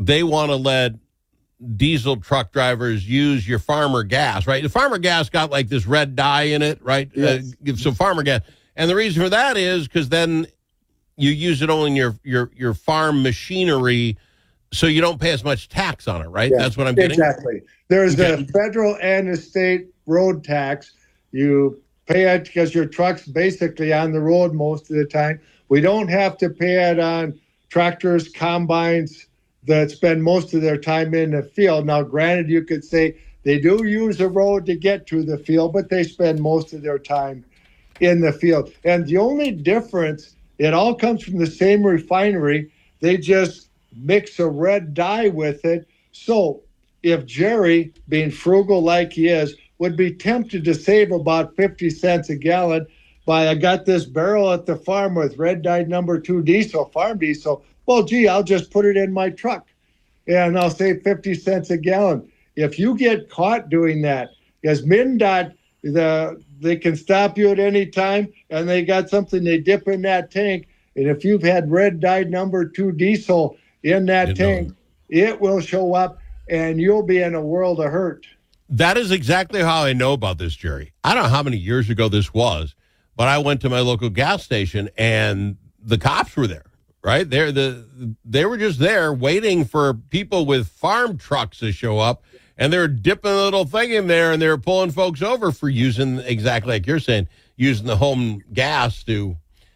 they want to let diesel truck drivers use your farmer gas, right? The farmer gas got like this red dye in it, right? Yes. So farmer gas. And the reason for that is because then you use it only in your farm machinery, so you don't pay as much tax on it, right? Yeah, that's what I'm getting. Exactly. There's a federal and a state road tax. You pay it because your truck's basically on the road most of the time. We don't have to pay it on tractors, combines that spend most of their time in the field. Now, granted, you could say they do use a road to get to the field, but they spend most of their time in the field. And the only difference, it all comes from the same refinery. They just mix a red dye with it. So if Jerry, being frugal like he is, would be tempted to save about 50 cents a gallon by, I got this barrel at the farm with red dye number 2 diesel, farm diesel. Well, gee, I'll just put it in my truck and I'll save 50 cents a gallon. If you get caught doing that, because MnDOT, they can stop you at any time, and they got something they dip in that tank. And if you've had red dye number 2 diesel in that tank, it will show up and you'll be in a world of hurt. That is exactly how I know about this, Jerry. I don't know how many years ago this was, but I went to my local gas station and the cops were there, right? They were just there waiting for people with farm trucks to show up, and they're dipping a little thing in there, and they're pulling folks over for using, exactly like you're saying, using the home gas to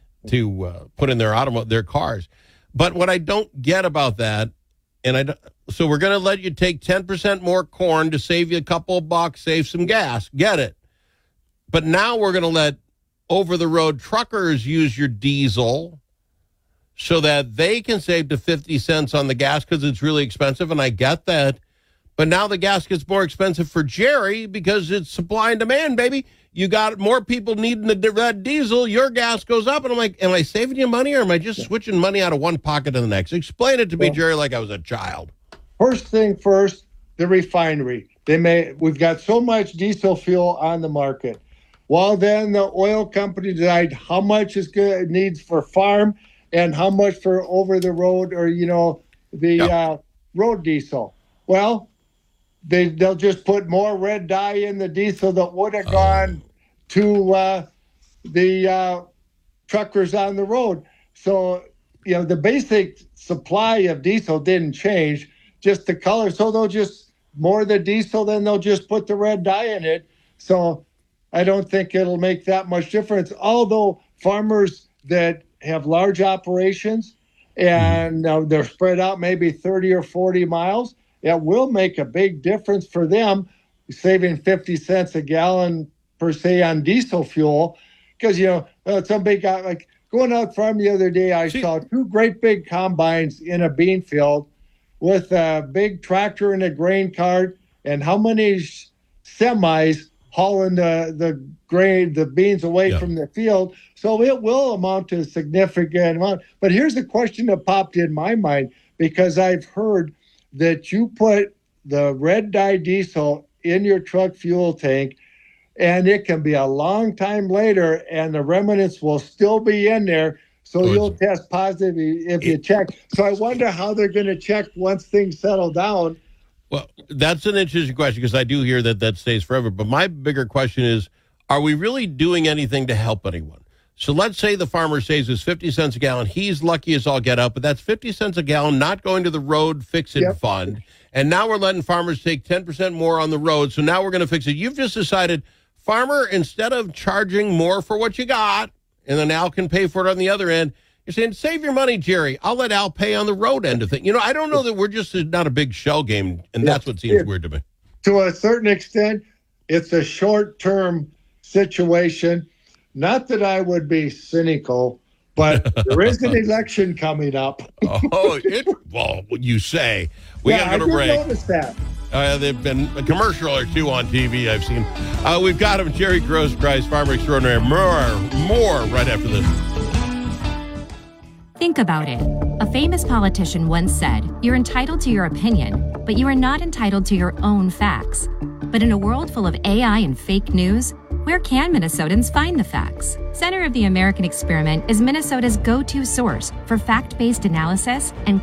put in their cars. But what I don't get about that, so we're going to let you take 10% more corn to save you a couple of bucks, save some gas. Get it. But now we're going to let over-the-road truckers use your diesel so that they can save to 50 cents on the gas because it's really expensive, and I get that. But now the gas gets more expensive for Jerry because it's supply and demand, baby. You got more people needing the red diesel, your gas goes up. And I'm like, am I saving you money or am I just switching money out of one pocket to the next? Explain it to me, Jerry, like I was a child. First thing first, the refinery. We've got so much diesel fuel on the market. Well, then the oil company decide how much it needs for farm and how much for over the road or, road diesel. Well, they'll just put more red dye in the diesel that would have gone to the truckers on the road. So, the basic supply of diesel didn't change, just the color. So they'll just more the diesel, then they'll just put the red dye in it. So I don't think it'll make that much difference. Although farmers that have large operations and they're spread out maybe 30 or 40 miles, it will make a big difference for them, saving 50 cents a gallon per se on diesel fuel. Because, some big guy, like going out farm the other day, I saw 2 great big combines in a bean field with a big tractor and a grain cart, and how many semis hauling the grain, the beans away from the field. So it will amount to a significant amount. But here's the question that popped in my mind, because I've heard that you put the red dye diesel in your truck fuel tank, and it can be a long time later, and the remnants will still be in there. So you'll test positive if you check. So I wonder how they're going to check once things settle down. Well, that's an interesting question because I do hear that stays forever. But my bigger question is, are we really doing anything to help anyone? So let's say the farmer saves us 50 cents a gallon. He's lucky as all get out, but that's 50 cents a gallon not going to the road fix-it fund. And now we're letting farmers take 10% more on the road. So now we're going to fix it. You've just decided, farmer, instead of charging more for what you got, and then Al can pay for it on the other end, you're saying, save your money, Jerry. I'll let Al pay on the road end of things. I don't know that we're just not a big shell game, and that's what seems weird to me. To a certain extent, it's a short-term situation. Not that I would be cynical, but there is an election coming up. You say. We got to go to break. I did notice that. They've been a commercial or 2 on TV I've seen. We've got him, Jerry Grosskreis, farmer extraordinary. More right after this. Think about it. A famous politician once said, "You're entitled to your opinion, but you are not entitled to your own facts." But in a world full of AI and fake news, where can Minnesotans find the facts? Center of the American Experiment is Minnesota's go-to source for fact-based analysis and